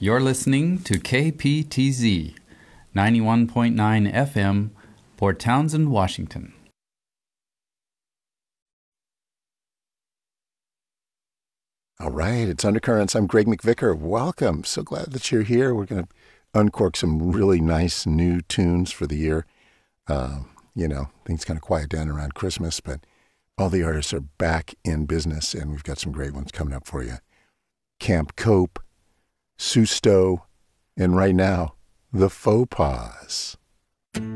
You're listening to KPTZ 91.9 FM, Port Townsend, Washington. All right, it's Undercurrents. I'm Greg McVicker. Welcome. So glad that you're here. We're going to uncork some really nice new tunes for the year. Things kind of quiet down around Christmas, but all the artists are back in business, and we've got some great ones coming up for you. Camp Cope, Susto, and right now, the Faux Pas.